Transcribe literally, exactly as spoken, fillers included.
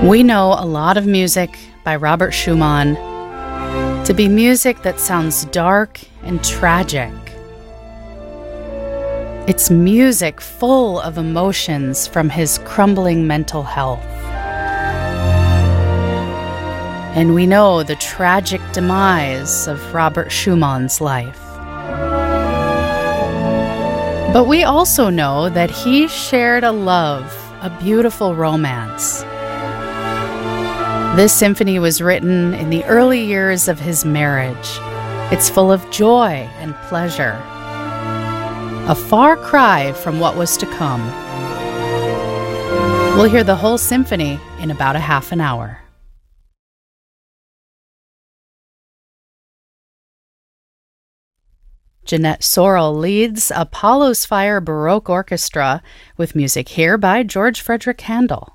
We know a lot of music by Robert Schumann to be music that sounds dark and tragic. It's music full of emotions from his crumbling mental health. And we know the tragic demise of Robert Schumann's life. But we also know that he shared a love, a beautiful romance. This symphony was written in the early years of his marriage. It's full of joy and pleasure. A far cry from what was to come. We'll hear the whole symphony in about a half an hour. Jeanette Sorrell leads Apollo's Fire Baroque Orchestra with music here by George Frederick Handel.